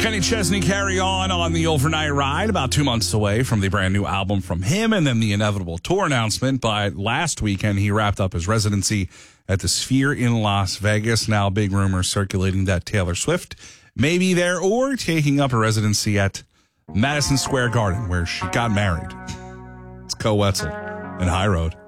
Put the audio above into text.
Kenny Chesney, Carry On the overnight ride, about 2 months away from the brand new album from him and then the inevitable tour announcement. But last weekend, he wrapped up his residency at the Sphere in Las Vegas. Now, big rumors circulating that Taylor Swift may be there or taking up a residency at Madison Square Garden, where she got married. It's Co Wetzel and High Road.